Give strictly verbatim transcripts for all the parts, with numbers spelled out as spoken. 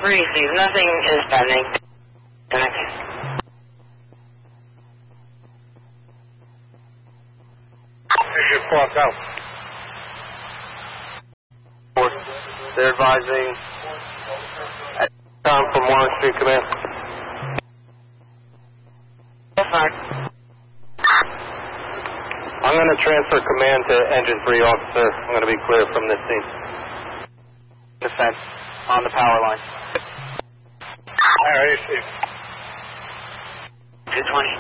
Receive. Nothing is pending. Connecting. Engine four, go. They're advising at time from Warren Street Command. Fine. I'm going to transfer command to Engine three, officer. I'm going to be clear from this scene. Defense on the power line. All right, receive. two twenty.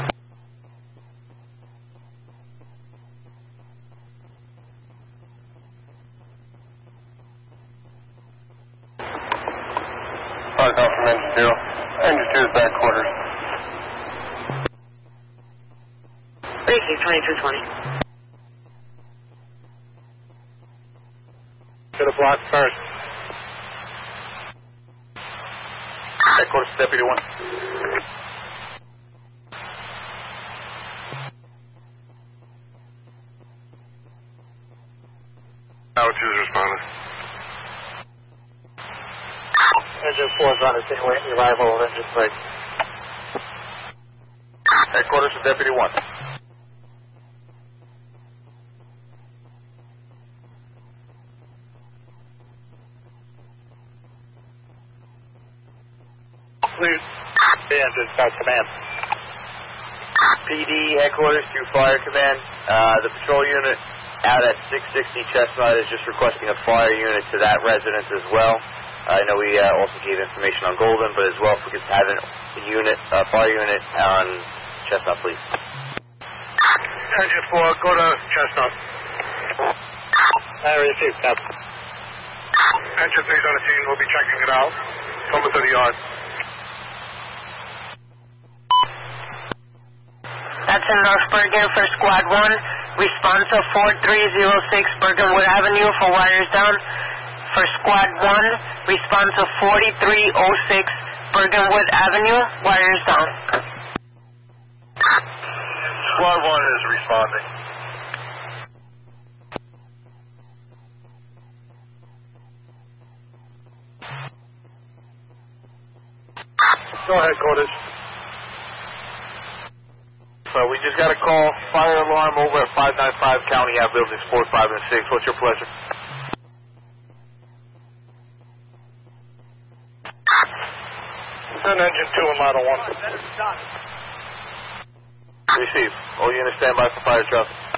Fire call from Engine two. Engine two is back quarters. Receive. twenty-two twenty. To the block first. Headquarters, Deputy one. Tower two is responding. Engine four is on its way, arrival of Engine three. Headquarters to Deputy one. Please. The engine start command. P D headquarters to Fire Command. Uh, the patrol unit out at six sixty Chestnut is just requesting a fire unit to that residence as well. I know we uh, also gave information on Golden, but as well if we could have a unit, a fire unit on Chestnut, please. Engine four, go to Chestnut. I received, Cap. Engine three's on the scene. We'll be checking it out. Coming to the yard. That's in North Bergen for Squad one. Response of four three zero six Bergenwood Avenue for wires down. For Squad one, response of forty-three oh six Bergenwood Avenue, wires down. Squad one is responding. Go ahead, Cordage. So we just got a call, fire alarm over at five ninety-five County Ave buildings four, five, and six. What's your pleasure? Send engine two and ladder one. Receive. All units stand by for fire truck.